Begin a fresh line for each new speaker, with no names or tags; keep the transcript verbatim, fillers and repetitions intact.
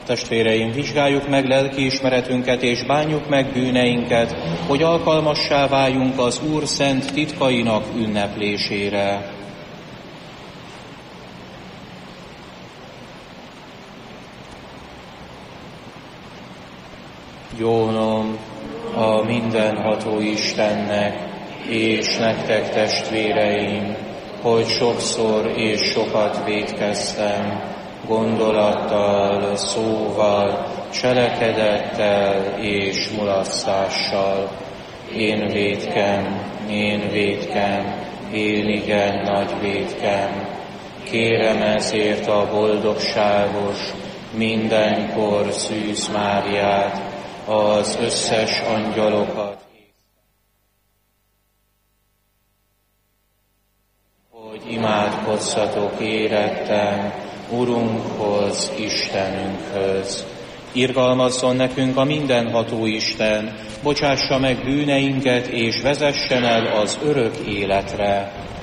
Testvéreim, vizsgáljuk meg lelkiismeretünket és bánjuk meg bűneinket, hogy alkalmassá váljunk az Úr szent titkainak ünneplésére. Jónom a mindenható Istennek, és nektek, testvéreim, hogy sokszor és sokat vétkeztem, gondolattal, szóval, cselekedettel és mulasztással. Én vétkem, én vétkem, én igen nagy vétkem. Kérem ezért a boldogságos, mindenkor Szűz Máriát, az összes angyalokat, hogy imádkozzatok érettem Urunkhoz, Istenünkhöz. Irgalmazzon nekünk a mindenható Isten, bocsássa meg bűneinket, és vezessen el az örök életre.